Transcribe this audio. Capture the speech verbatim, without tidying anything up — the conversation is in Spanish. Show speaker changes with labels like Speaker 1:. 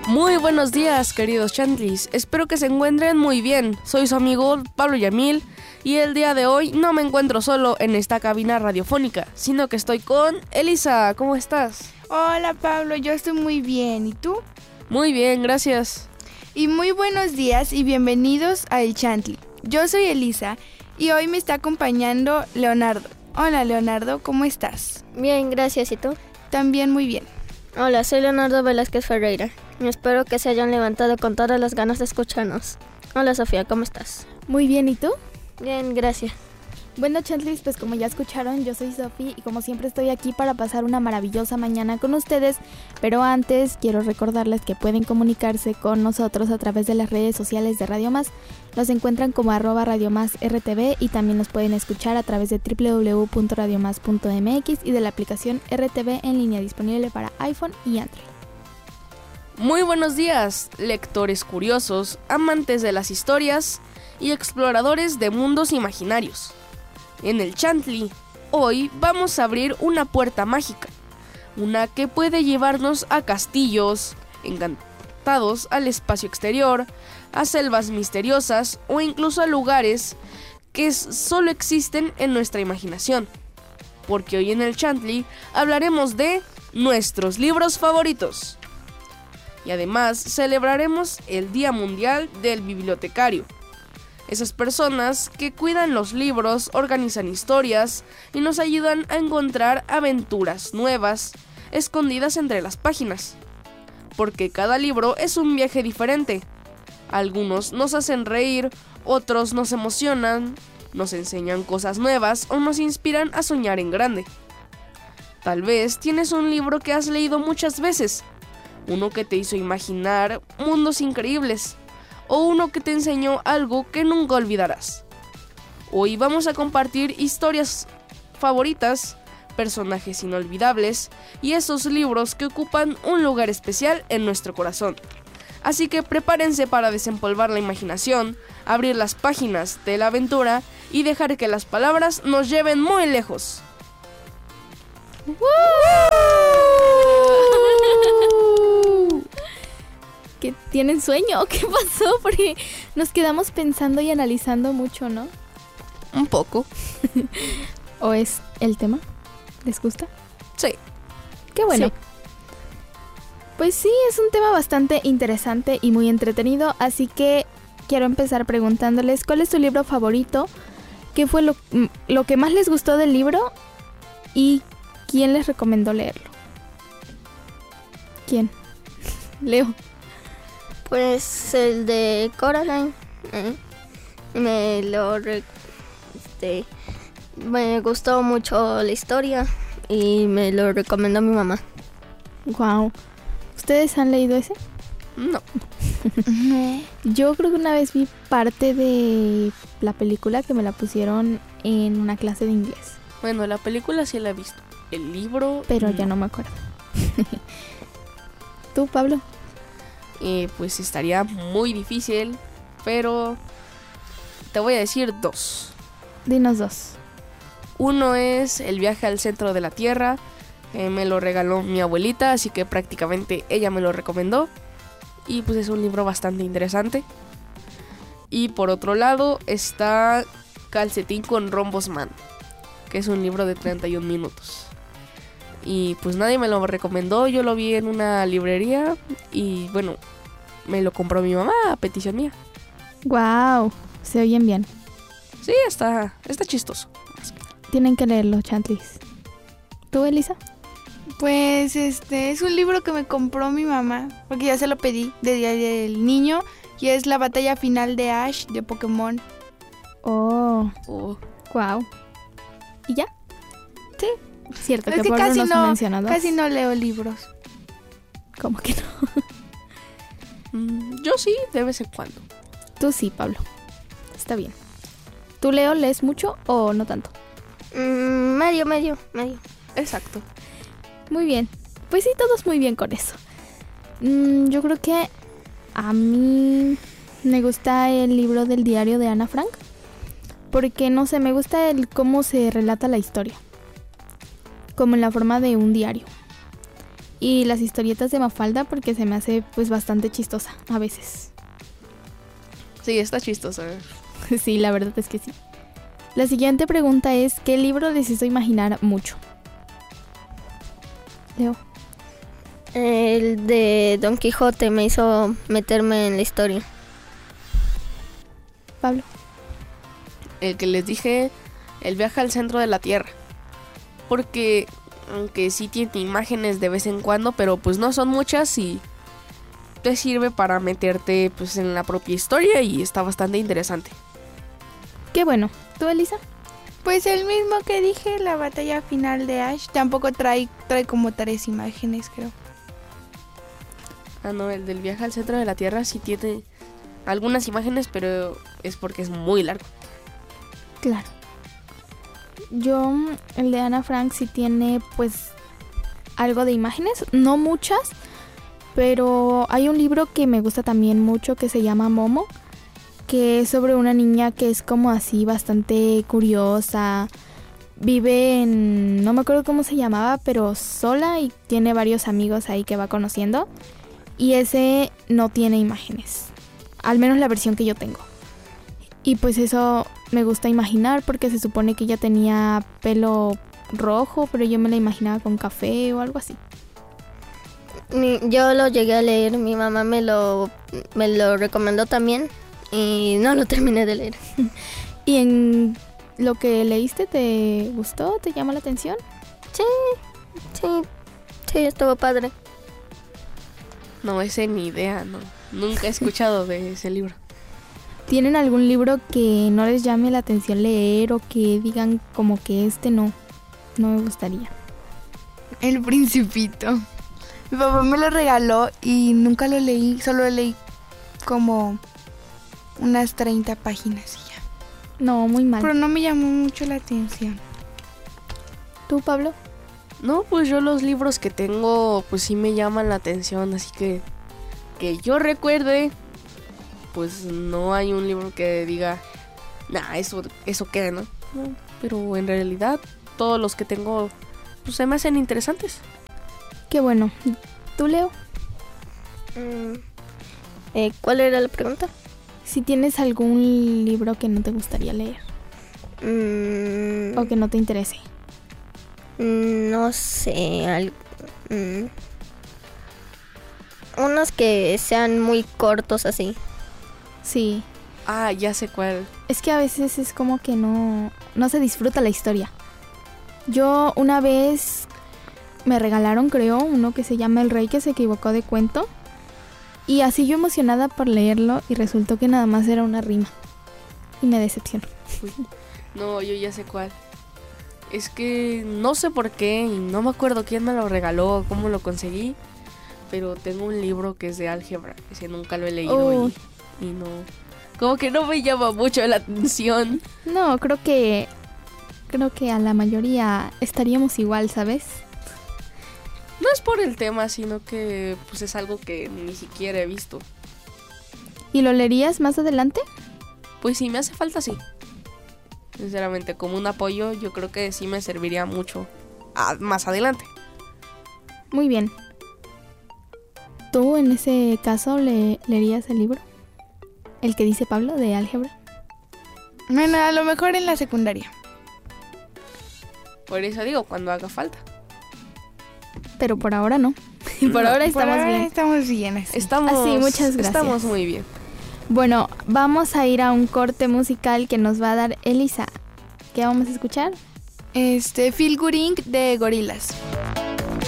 Speaker 1: Muy buenos días, queridos Chantlis. Espero que se encuentren muy bien. Soy su amigo Pablo Yamil y el día de hoy no me encuentro solo en esta cabina radiofónica, sino que estoy con Elisa. ¿Cómo estás?
Speaker 2: Hola Pablo, yo estoy muy bien. ¿Y tú?
Speaker 1: Muy bien, gracias.
Speaker 2: Y muy buenos días y bienvenidos a El Chantli. Yo soy Elisa y hoy me está acompañando Leonardo. Hola Leonardo, ¿cómo estás?
Speaker 3: Bien, gracias. ¿Y tú?
Speaker 2: También muy bien.
Speaker 3: Hola, soy Leonardo Velázquez Ferreira. Y espero que se hayan levantado con todas las ganas de escucharnos. Hola Sofía, ¿cómo estás?
Speaker 4: Muy bien, ¿y tú?
Speaker 3: Bien, gracias.
Speaker 4: Bueno, Chantlis, pues como ya escucharon, yo soy Sofía y como siempre estoy aquí para pasar una maravillosa mañana con ustedes, pero antes quiero recordarles que pueden comunicarse con nosotros a través de las redes sociales de Radio Más. Nos encuentran como arroba Radio Más R T V y también nos pueden escuchar a través de doble u doble u doble u punto radio más punto m x y de la aplicación R T V en línea disponible para iPhone y Android.
Speaker 1: Muy buenos días, lectores curiosos, amantes de las historias y exploradores de mundos imaginarios. En el Chantli, hoy vamos a abrir una puerta mágica, una que puede llevarnos a castillos encantados, al espacio exterior, a selvas misteriosas o incluso a lugares que solo existen en nuestra imaginación. Porque hoy en el Chantli hablaremos de nuestros libros favoritos. Y además celebraremos el Día Mundial del Bibliotecario. Esas personas que cuidan los libros, organizan historias y nos ayudan a encontrar aventuras nuevas escondidas entre las páginas. Porque cada libro es un viaje diferente. Algunos nos hacen reír, otros nos emocionan, nos enseñan cosas nuevas o nos inspiran a soñar en grande. Tal vez tienes un libro que has leído muchas veces, uno que te hizo imaginar mundos increíbles, o uno que te enseñó algo que nunca olvidarás. Hoy vamos a compartir historias favoritas, personajes inolvidables y esos libros que ocupan un lugar especial en nuestro corazón. Así que prepárense para desempolvar la imaginación, abrir las páginas de la aventura y dejar que las palabras nos lleven muy lejos.
Speaker 4: ¡Woo! ¿Que tienen sueño? ¿Qué pasó? Porque nos quedamos pensando y analizando mucho, ¿no?
Speaker 1: Un poco.
Speaker 4: ¿O es el tema? ¿Les gusta?
Speaker 1: Sí.
Speaker 4: Qué bueno.
Speaker 3: Sí.
Speaker 4: Pues sí, es un tema bastante interesante y muy entretenido, así que quiero empezar preguntándoles ¿cuál es su libro favorito? ¿Qué fue lo, lo que más les gustó del libro? ¿Y quién les recomendó leerlo? ¿Quién? Leo.
Speaker 3: Pues el de Coraline. eh, me lo... Re- este, me gustó mucho la historia y me lo recomendó mi mamá.
Speaker 4: Wow. ¿Ustedes han leído ese?
Speaker 1: No.
Speaker 4: Yo creo que una vez vi parte de la película que me la pusieron en una clase de inglés,
Speaker 1: Bueno, la película sí la he visto. El libro...
Speaker 4: pero ya no me acuerdo. ¿Tú, Pablo?
Speaker 1: Eh, pues estaría muy difícil, pero te voy a decir dos.
Speaker 4: Dinos dos.
Speaker 1: Uno es El viaje al centro de la Tierra, eh, me lo regaló mi abuelita, así que prácticamente ella me lo recomendó. Y pues es un libro bastante interesante. Y por otro lado está Calcetín con Rombos Man, que es un libro de treinta y un minutos. Y pues nadie me lo recomendó, yo lo vi en una librería y bueno, me lo compró mi mamá a petición mía.
Speaker 4: Wow, se oyen bien.
Speaker 1: Sí, está, está chistoso.
Speaker 4: Tienen que leerlo, Chantlis. ¿Tú, Elisa?
Speaker 2: Pues este es un libro que me compró mi mamá, porque ya se lo pedí de Día del Niño, y es La batalla final de Ash de Pokémon.
Speaker 4: Oh,
Speaker 1: Oh,
Speaker 4: wow. ¿Y ya?
Speaker 2: Sí.
Speaker 4: Cierto,
Speaker 2: Es
Speaker 4: que
Speaker 2: que
Speaker 4: Pablo
Speaker 2: casi
Speaker 4: nos
Speaker 2: no,
Speaker 4: mencionó dos.
Speaker 2: casi no leo libros.
Speaker 4: ¿Cómo que no?
Speaker 1: mm, yo sí, de vez en cuando.
Speaker 4: Tú sí, Pablo. Está bien. ¿Tú, Leo, lees mucho o no tanto?
Speaker 3: Mm, medio, medio, medio.
Speaker 1: Exacto.
Speaker 4: Muy bien. Pues sí, todos muy bien con eso. Mm, yo creo que a mí me gusta el libro del diario de Ana Frank. Porque, no sé, me gusta el cómo se relata la historia. Como en la forma de un diario. y las historietas de Mafalda porque se me hace pues bastante chistosa a veces.
Speaker 1: Sí, está chistosa.
Speaker 4: Sí, la verdad es que sí. La siguiente pregunta es, ¿qué libro les hizo imaginar mucho? Leo.
Speaker 3: El de Don Quijote me hizo meterme en la historia.
Speaker 4: Pablo.
Speaker 1: El que les dije, el viaje al centro de la Tierra. Porque, aunque sí tiene imágenes de vez en cuando, pero pues no son muchas y te sirve para meterte pues en la propia historia y está bastante interesante.
Speaker 4: Qué bueno. ¿Tú, Elisa?
Speaker 2: Pues el mismo que dije, la batalla final de Ash. Tampoco trae, trae como tres imágenes, creo.
Speaker 1: Ah, no, el del viaje al centro de la Tierra sí tiene algunas imágenes, pero es porque es muy largo.
Speaker 4: Claro. Yo, el de Ana Frank sí tiene pues algo de imágenes, no muchas, pero hay un libro que me gusta también mucho que se llama Momo, que es sobre una niña que es como así bastante curiosa, vive en, no me acuerdo cómo se llamaba, pero sola y tiene varios amigos ahí que va conociendo, y ese no tiene imágenes, al menos la versión que yo tengo. Y pues eso me gusta imaginar porque se supone que ella tenía pelo rojo, pero yo me la imaginaba con café o algo así.
Speaker 3: Mi- Yo lo llegué a leer, mi mamá me lo, me lo recomendó también y no lo terminé de leer.
Speaker 4: ¿Y en lo que leíste te gustó? ¿Te llama la atención?
Speaker 3: Sí, sí, sí, estuvo padre.
Speaker 1: No, ese ni idea, no. Nunca he escuchado de ese libro.
Speaker 4: ¿Tienen algún libro que no les llame la atención leer o que digan como que este no, no me gustaría?
Speaker 2: El Principito. Mi papá me lo regaló y nunca lo leí, solo leí como unas treinta páginas y ya.
Speaker 4: No, muy mal.
Speaker 2: Pero no me llamó mucho la atención.
Speaker 4: ¿Tú, Pablo?
Speaker 1: No, pues yo los libros que tengo pues sí me llaman la atención, así que que yo recuerde, pues no hay un libro que diga, nah, eso, eso qué, ¿no? No, pero en realidad todos los que tengo pues se me hacen interesantes.
Speaker 4: Qué bueno. ¿Tú, Leo?
Speaker 3: Mm, eh, ¿Cuál era la pregunta?
Speaker 4: Si tienes algún libro que no te gustaría leer
Speaker 3: Mm,
Speaker 4: o que no te interese.
Speaker 3: No sé, al- mm, unos que sean muy cortos así.
Speaker 4: Sí,
Speaker 1: Ah, ya sé cuál.
Speaker 4: es que a veces es como que no, no se disfruta la historia. Yo una vez me regalaron, creo, uno que se llama El Rey que se equivocó de cuento. Y así yo emocionada por leerlo y resultó que nada más era una rima. Y me decepcionó.
Speaker 1: No, yo ya sé cuál. Es que no sé por qué y no me acuerdo quién me lo regaló o cómo lo conseguí, pero tengo un libro que es de álgebra, ese nunca lo he leído
Speaker 4: Uy.
Speaker 1: y, y no, como que no me llama mucho la atención.
Speaker 4: No, creo que creo que a la mayoría estaríamos igual, ¿sabes?
Speaker 1: No es por el tema, sino que pues es algo que ni siquiera he visto.
Speaker 4: ¿Y lo leerías más adelante?
Speaker 1: Pues si me hace falta, sí. Sinceramente, como un apoyo, yo creo que sí me serviría mucho a- más adelante.
Speaker 4: Muy bien. ¿Tú en ese caso le leerías el libro? El que dice Pablo de álgebra.
Speaker 2: Bueno, a lo mejor en la secundaria.
Speaker 1: Por eso digo, cuando haga falta.
Speaker 4: Pero por ahora no. por
Speaker 1: No,
Speaker 4: ahora
Speaker 2: Por
Speaker 4: estamos
Speaker 2: ahora
Speaker 4: bien.
Speaker 2: estamos bien así.
Speaker 1: Estamos,
Speaker 4: Así, muchas gracias.
Speaker 1: Estamos muy bien.
Speaker 4: Bueno, vamos a ir a un corte musical que nos va a dar Elisa. ¿Qué vamos a escuchar?
Speaker 2: Este, Feel Good Inc de Gorillaz.